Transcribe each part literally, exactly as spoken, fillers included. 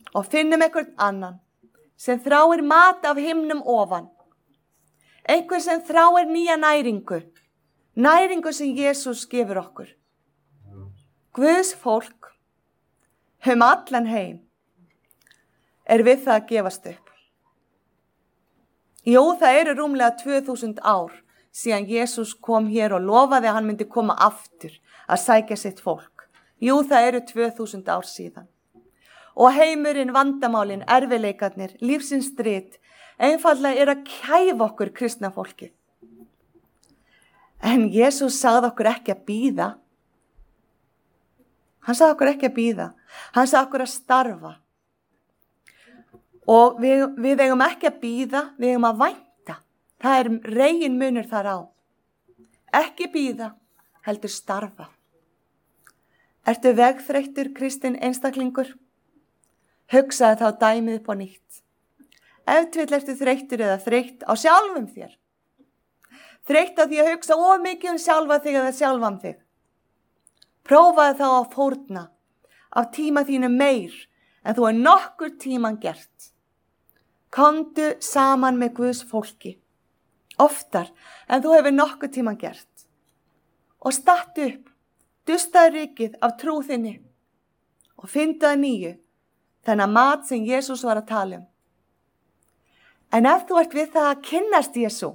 og finnum einhvern annan sem þráir mat af himnum ofan. Einhver sem þráir nýja næringu, næringu sem Jesús gefur okkur. Guðs fólk, um allan heim, er við það að gefast upp. Jú, það eru rúmlega tvö þúsund ár síðan Jesús kom hér og lofaði að hann myndi koma aftur að sækja sitt fólk. Jú, það eru tvö þúsund ár síðan. Og heimurinn, vandamálin, erfiðleikarnir, lífsins strit, einfaldlega er að kæfa okkur kristna fólkið. En Jesús sagði okkur ekki að bíða. Hann sagði okkur ekki að bíða. Hann sagði okkur að starfa. Og við, við eigum ekki að bíða, við eigum að vænta. Það er regin munur þar á. Ekki bíða, heldur starfa. Ertu vegþreyttur, kristinn einstaklingur? Hugsaðu þá dæmið upp á nýtt. Ef til ertu þreyttur eða þreytt á sjálfum þér. Þreytt á því að hugsa of mikið um sjálfa þig eða sjálfan þig. Prófaðu þá að fórna af tíma þínu meir en þú er nokkur tíman gert. Komdu saman með Guðs fólki, oftar en þú hefur nokkur tíman gert. Og stattu upp, dustaðu rykið af trú þinni og fyndu að nýju þennan mat sem Jesús var að tala um. En ef þú ert við það að kynnast Jesú,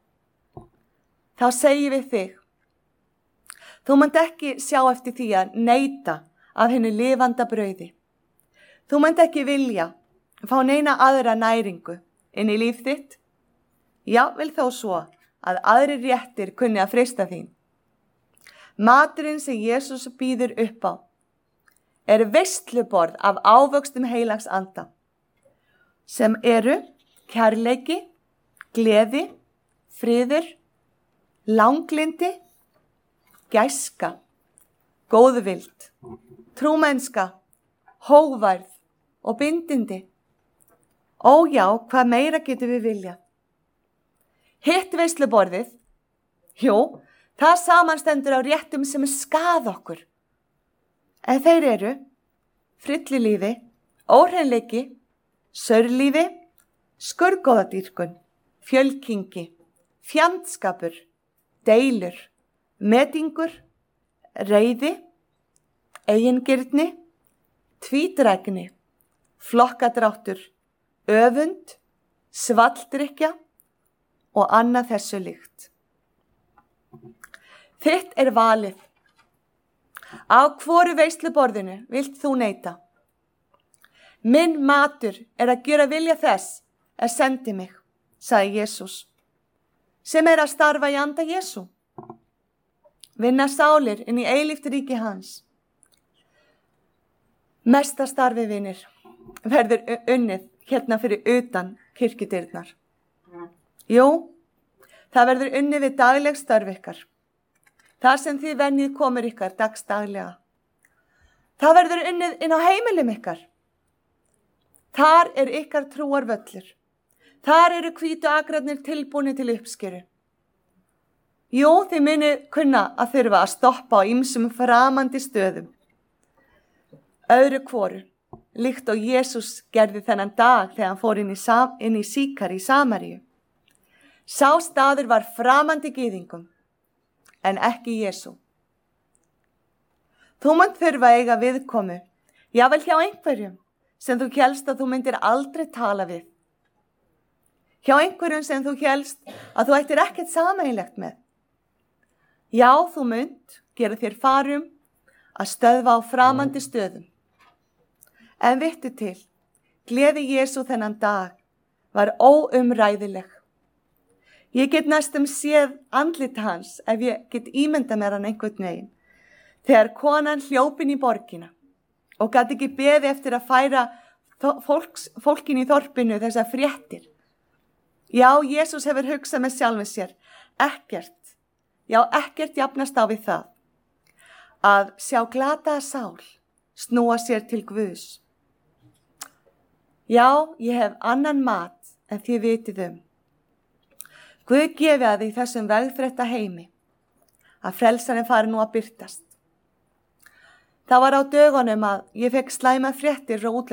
þá segi við þig, þú munt ekki sjá eftir því að neita af henni lifanda brauði. Þú munt ekki vilja fá neina aðra næringu inn í líf þitt. Jafnvel þó svo að aðrir réttir kunni að freista þín. Maturinn sem Jesús býður upp á er veisluborð af ávöxtum heilags anda, sem eru kærleiki, gleði, friður, langlindi, gæska, góðvild, trúmennska, hógværð og bindindi. Ó já, hvað meira getum við viljað? Hitt veisluborðið, jú, það samanstendur á réttum sem skaða okkur. En þeir eru frillilífi, óhreinleiki, saurlífi, skurðgóðadýrkun, fjölkingi, fjandskapur, deilur, metingur, reiði, eigingirni, tvítrækni, flokkadráttur, öfund, svalldrykja og annað þessu líkt. Þitt er valið. Á hvoru veisluborðinu vilt þú neita? Minn matur er að gera vilja þess að sendi mig, sagði Jesús, sem er að starfa í anda Jesú. Vinna sálir inn í eilíft ríki hans. Mesta starfi, vinir, verður unnið hérna fyrir utan kirkjudyrnar. Jú, það verður unnið við dagleg störf ykkar. Það sem þið venjið komur ykkar dagsdaglega. Það verður unnið inn á heimilum ykkar. Þar er ykkar trúar völlur. Þar eru hvítu agrarnir tilbúni til uppskeru. Jú, þið munið kunna að þurfa að stoppa á ýmsum framandi stöðum. Öðru hvoru, líkt og Jesús gerði þennan dag þegar hann fór inn í, Sam- inn í Síkar í Samaríu. Sá staður var framandi gyðingum, en ekki Jesú. Þú munt þurfa að eiga viðkomu, jafnvel hjá einhverjum sem þú hélst að þú myndir aldrei tala við. Hjá einhverjum sem þú hélst að þú ættir ekkert sameiginlegt með. Já, þú munt gera þér farum að stöðva á framandi stöðum. En vittu til, gleði Jesú þennan dag var óumræðileg. Ég get næstum séð andlit hans ef ég get ímynda mér hann einhvern veginn. Þegar konan hljópin í borgina og gat ekki beðið eftir að færa fólks, fólkin í þorpinu þessar fréttir. Já, Jesús hefur hugsað með sjálfum sér. Ekkert, já ekkert jafnast á við það. Að sjá glataða sál snúa sér til Guðs. Já, ég hef annan mat en þið vitið um. Guð gefi að því þessum vegþreytta heimi að frelsarinn fari nú að birtast. Það var á dögunum að ég fekk slæma fréttir frá útlöndum.